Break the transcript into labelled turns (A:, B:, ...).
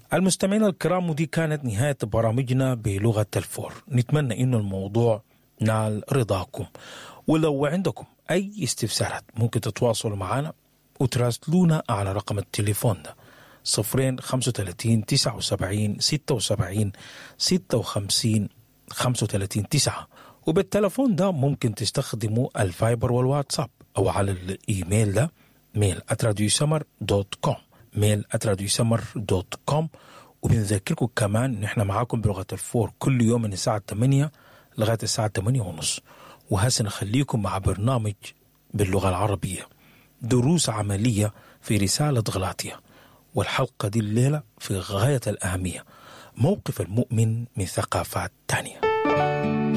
A: المستمعين الكرام، ودي كانت نهاية برامجنا بلغة الفور. نتمنى إنه الموضوع نال رضاكم، ولو عندكم أي استفسارات ممكن تتواصلوا معنا وتراسلونا على رقم التليفون ده 035 79 76 56 35 9. وبالتلفون ده ممكن تستخدموا الفايبر والواتساب، أو على الإيميل ده mail@radiosummer.com mail@radiosummer.com. وبنذكركم كمان نحن معاكم بلغة الفور كل يوم من الساعة 8 لغاية الساعة 8:30. وهسه نخليكم مع برنامج باللغة العربية، دروس عملية في رسالة غلاطية. والحلقة دي الليلة في غاية الأهمية، موقف المؤمن من ثقافات تانية.